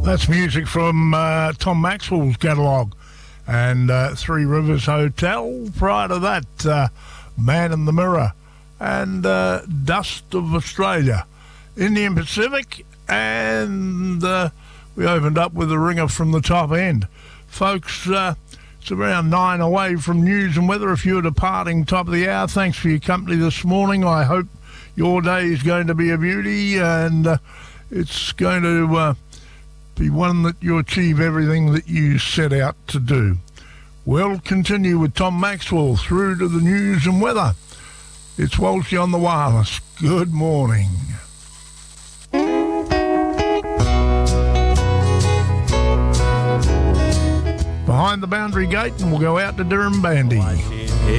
That's music from Tom Maxwell's catalogue, and Three Rivers Hotel. Prior to that, Man in the Mirror and Dust of Australia. Indian Pacific, and we opened up with a ringer from the top end. Folks, it's around 9 away from news and weather. If you're departing top of the hour, thanks for your company this morning. I hope your day is going to be a beauty, and it's going to be one that you achieve everything that you set out to do. We'll continue with Tom Maxwell through to the news and weather. It's Walshy on the wireless. Good morning. Behind the boundary gate, and we'll go out to Dirranbandi.